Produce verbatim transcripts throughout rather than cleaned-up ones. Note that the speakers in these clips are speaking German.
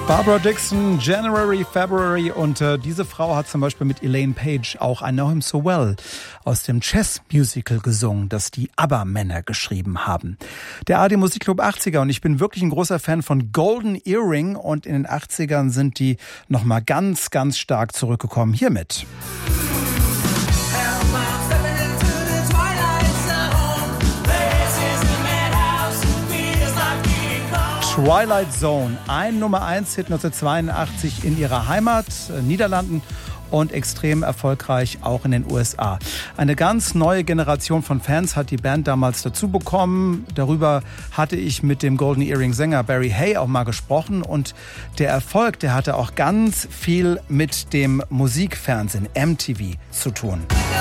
Barbara Dickson, January, February und äh, diese Frau hat zum Beispiel mit Elaine Page auch I Know Him So Well aus dem Chess-Musical gesungen, das die ABBA-Männer geschrieben haben. Der A R D Musikclub achtziger und ich bin wirklich ein großer Fan von Golden Earring und in den achtzigern sind die nochmal ganz, ganz stark zurückgekommen. Hiermit. Twilight Zone, ein Nummer eins Hit neunzehnhundertzweiundachtzig in ihrer Heimat, äh, Niederlanden und extrem erfolgreich auch in den U S A. Eine ganz neue Generation von Fans hat die Band damals dazu bekommen. Darüber hatte ich mit dem Golden Earring Sänger Barry Hay auch mal gesprochen und der Erfolg, der hatte auch ganz viel mit dem Musikfernsehen M T V zu tun.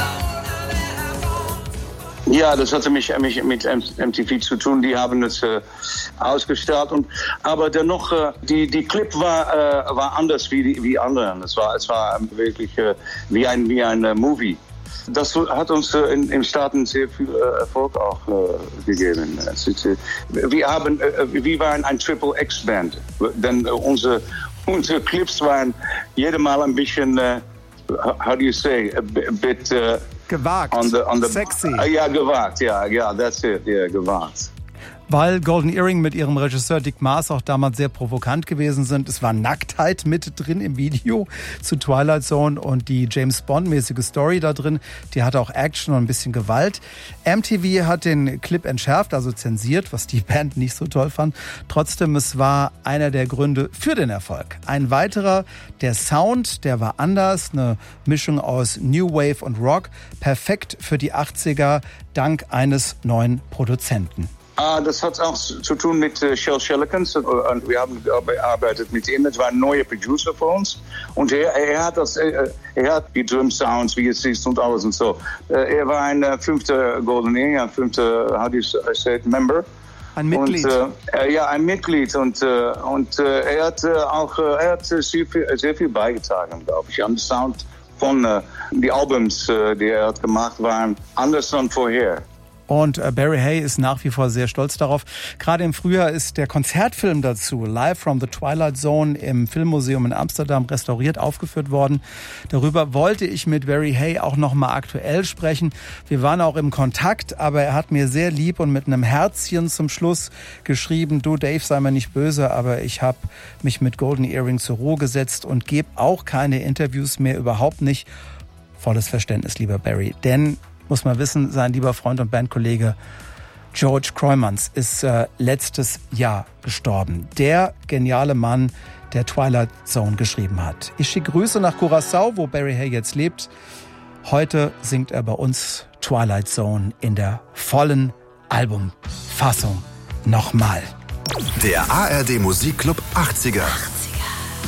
Ja, das hatte mich, mich mit M T V zu tun. Die haben es äh, ausgestrahlt. Und, aber dennoch, äh, die, die Clip war, äh, war anders wie, wie andere. Es war, es war wirklich äh, wie ein, wie ein äh, Movie. Das hat uns äh, in, in Staaten sehr viel äh, Erfolg auch äh, gegeben. Es ist, äh, wir haben, äh, wir waren ein Triple X Band. Denn äh, unsere, unsere Clips waren jedes Mal ein bisschen, äh, how do you say, a bit... Uh, Gewagt, on the, on the, sexy. Uh, ja, gewagt, ja, ja, that's it, ja, yeah, gewagt. Weil Golden Earring mit ihrem Regisseur Dick Maas auch damals sehr provokant gewesen sind. Es war Nacktheit mit drin im Video zu Twilight Zone und die James-Bond-mäßige Story da drin, die hatte auch Action und ein bisschen Gewalt. M T V hat den Clip entschärft, also zensiert, was die Band nicht so toll fand. Trotzdem, es war einer der Gründe für den Erfolg. Ein weiterer, der Sound, der war anders, eine Mischung aus New Wave und Rock, perfekt für die achtziger, dank eines neuen Produzenten. Ah, das hat auch zu tun mit uh, Shel Shellikens und wir haben gearbeitet mit ihm. Das war ein neuer Producer für uns und er, er hat das, er, er hat die Drum Sounds, wie es ist und alles und so. Er war ein uh, fünfter Golden Earring, ein fünfter, how do you say it, Member. Ein Mitglied. Und, äh, ja, ein Mitglied und äh, und äh, er hat äh, auch äh, er hat sehr viel, sehr viel beigetragen, glaube ich, an den Sound von äh, die Albums, äh, die er hat gemacht, waren anders als vorher. Und Barry Hay ist nach wie vor sehr stolz darauf. Gerade im Frühjahr ist der Konzertfilm dazu, Live from the Twilight Zone, im Filmmuseum in Amsterdam restauriert aufgeführt worden. Darüber wollte ich mit Barry Hay auch noch mal aktuell sprechen. Wir waren auch im Kontakt, aber er hat mir sehr lieb und mit einem Herzchen zum Schluss geschrieben, du Dave, sei mir nicht böse, aber ich habe mich mit Golden Earring zur Ruhe gesetzt und gebe auch keine Interviews mehr, überhaupt nicht. Volles Verständnis, lieber Barry, denn muss man wissen, sein lieber Freund und Bandkollege George Kroijmans ist äh, letztes Jahr gestorben. Der geniale Mann, der Twilight Zone geschrieben hat. Ich schicke Grüße nach Curaçao, wo Barry Hay jetzt lebt. Heute singt er bei uns Twilight Zone in der vollen Albumfassung nochmal. Der A R D Musikclub achtziger.